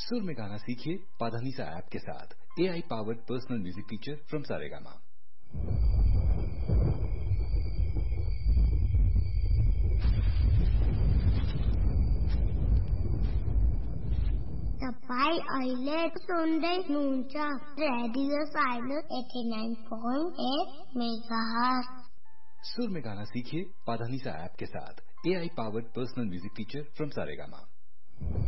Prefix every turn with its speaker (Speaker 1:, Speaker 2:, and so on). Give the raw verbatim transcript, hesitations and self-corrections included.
Speaker 1: सुर में गाना सीखिए पाधानीसा ऐप के साथ। ए I powered personal music teacher from Saregama.
Speaker 2: तपाईँ अहिले सुन्दै हुनुहुन्छ radio silence eighty nine point eight megahertz.
Speaker 1: सुर में गाना सीखिए पाधानीसा ऐप के साथ। ए I powered personal music teacher from Saregama.